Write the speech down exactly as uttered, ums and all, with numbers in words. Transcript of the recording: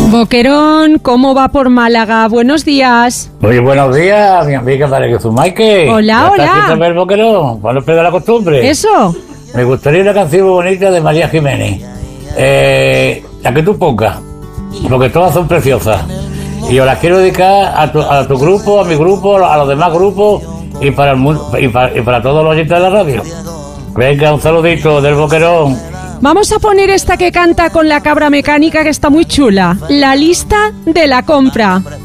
Boquerón, ¿cómo va por Málaga? Buenos días. Oye, buenos días, mi amiga María Zumaike. Hola, hola. ¿Estás aquí el Boquerón? ¿Para no perder la costumbre? ¿Eso? Me gustaría una canción muy bonita de María Jiménez. Eh, la que tú pongas, porque todas son preciosas. Y yo las quiero dedicar a tu, a tu grupo, a mi grupo, a los demás grupos y para, el mundo, y para, y para todos los oyentes de la radio. Venga, un saludito del Boquerón. Vamos a poner esta que canta con la cabra mecánica, que está muy chula. La lista de la compra.